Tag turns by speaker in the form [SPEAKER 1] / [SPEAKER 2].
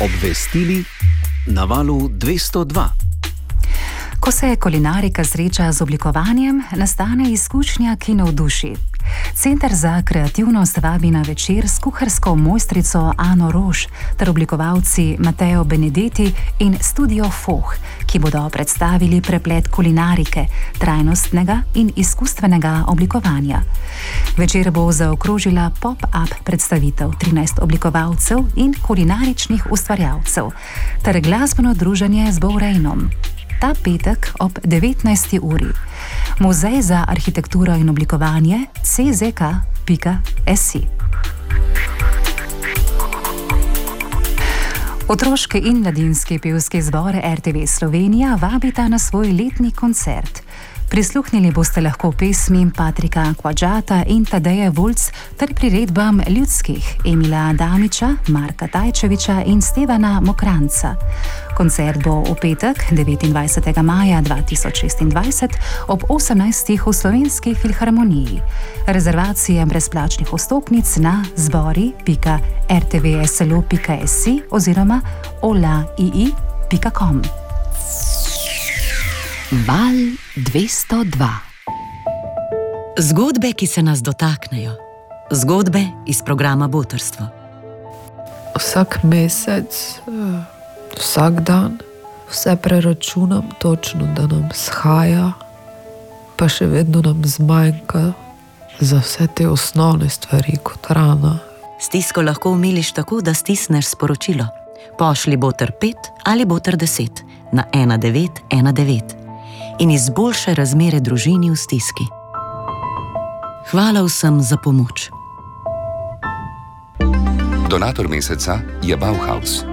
[SPEAKER 1] Obvestili na valu 202.
[SPEAKER 2] Ko se kulinarika sreča z oblikovanjem, nastane izkušnja, ki navduši. Center za kreativnost vabi na večer s kuharsko mojstrico Ano Roš ter oblikovalci Mateo Benedetti in Studio Foh, ki bodo predstavili preplet kulinarike, trajnostnega in izkustvenega oblikovanja. Večer bo zaokrožila pop-up predstavitev 13 oblikovalcev in kulinaričnih ustvarjalcev ter glasbeno druženje z Bovrejnom. Ta petek ob 19. uri. Muzej za arhitekturo in oblikovanje czk.si. Otroški in mladinski pevski zbor RTV Slovenija vabita na svoj letni koncert. Prisluhnili boste lahko pesmim Patrika Kvadžata in Tadeje Vulc ter priredbam ljudskih Emila Damiča, Marka Tajčeviča in Stevana Mokranca. Koncert bo v petek, 29. maja 2026, ob 18. v Slovenski filharmoniji. Rezervacije brezplačnih vstopnic na zbori.rtvslo.si oziroma olaii.com.
[SPEAKER 3] Val 202. Zgodbe, ki se nas dotaknejo. Zgodbe iz programa Botrstvo.
[SPEAKER 4] Vsak mesec, vsak dan, vse preračunam točno, da nam shaja, pa še vedno nam zmanjka za vse te osnovne stvari kot hrana.
[SPEAKER 3] Stisko lahko umiliš tako, da stisneš sporočilo. Pošli Botr 5 ali Botr 10 na 1919 in izboljšaj razmere družini v stiski. Hvala vsem za pomoč.
[SPEAKER 5] Donator meseca je Bauhaus.